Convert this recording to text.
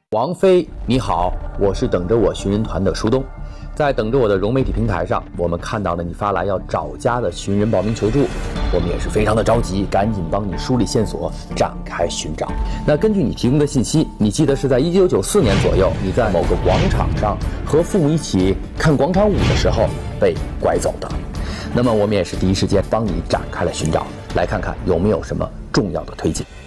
王菲，你好，我是等着我寻人团的舒东。在等着我的融媒体平台上，我们看到了你发来要找家的寻人报名求助，我们也是非常的着急，赶紧帮你梳理线索，展开寻找。那根据你提供的信息，你记得是在1994年左右，你在某个广场上和父母一起看广场舞的时候被拐走的。那么我们也是第一时间帮你展开了寻找，来看看有没有什么重要的推进。